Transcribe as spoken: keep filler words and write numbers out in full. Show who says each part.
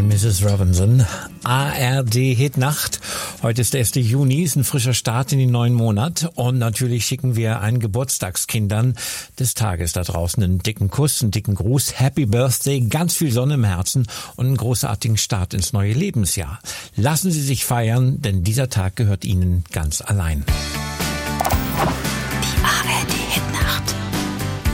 Speaker 1: Hey Missus Robinson, A R D Hitnacht. Heute ist der erste Juni, ist ein frischer Start in den neuen Monat und natürlich schicken wir allen Geburtstagskindern des Tages da draußen einen dicken Kuss, einen dicken Gruß, Happy Birthday, ganz viel Sonne im Herzen und einen großartigen Start ins neue Lebensjahr. Lassen Sie sich feiern, denn dieser Tag gehört Ihnen ganz allein.